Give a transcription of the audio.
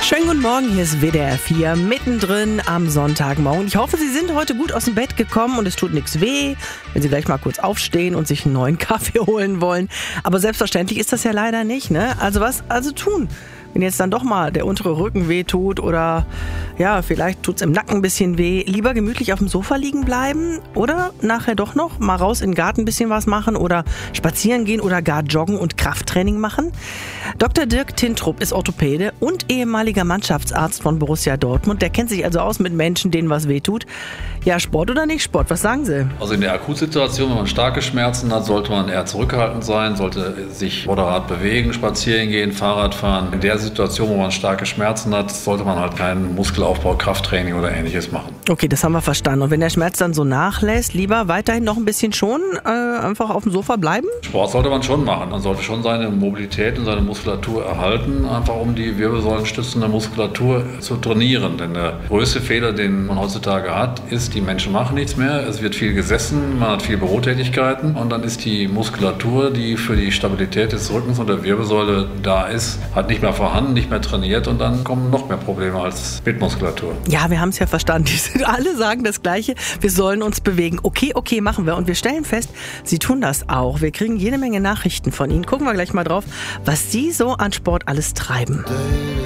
Schönen guten Morgen, hier ist WDR 4, mittendrin am Sonntagmorgen. Ich hoffe, Sie sind heute gut aus dem Bett gekommen und es tut nichts weh, wenn Sie gleich mal kurz aufstehen und sich einen neuen Kaffee holen wollen. Aber selbstverständlich ist das ja leider nicht, ne? Also was also tun? Wenn jetzt dann doch mal der untere Rücken weh tut oder ja, vielleicht tut's im Nacken ein bisschen weh, lieber gemütlich auf dem Sofa liegen bleiben oder nachher doch noch mal raus in den Garten ein bisschen was machen oder spazieren gehen oder gar joggen und Krafttraining machen? Dr. Dirk Tintrup ist Orthopäde und ehemaliger Mannschaftsarzt von Borussia Dortmund. Der kennt sich also aus mit Menschen, denen was weh tut. Ja, Sport oder nicht Sport? Was sagen Sie? Also in der Akutsituation, wenn man starke Schmerzen hat, sollte man eher zurückhaltend sein, sollte sich moderat bewegen, spazieren gehen, Fahrrad fahren. In der Situation, wo man starke Schmerzen hat, sollte man halt keinen Muskelaufbau, Krafttraining oder Ähnliches machen. Okay, das haben wir verstanden. Und wenn der Schmerz dann so nachlässt, lieber weiterhin noch ein bisschen schonen, einfach auf dem Sofa bleiben? Sport sollte man schon machen. Man sollte schon seine Mobilität und seine Muskulatur erhalten, einfach um die wirbelsäulenstützende Muskulatur zu trainieren. Denn der größte Fehler, den man heutzutage hat, ist, die Menschen machen nichts mehr. Es wird viel gesessen, man hat viel Bürotätigkeiten und dann ist die Muskulatur, die für die Stabilität des Rückens und der Wirbelsäule da ist, halt nicht mehr vorhanden, nicht mehr trainiert und dann kommen noch mehr Probleme als Bildmuskulatur. Ja, wir haben es ja verstanden. Alle sagen das Gleiche. Wir sollen uns bewegen. Okay, machen wir. Und wir stellen fest, Sie tun das auch. Wir kriegen jede Menge Nachrichten von Ihnen. Gucken wir gleich mal drauf, was Sie so an Sport alles treiben.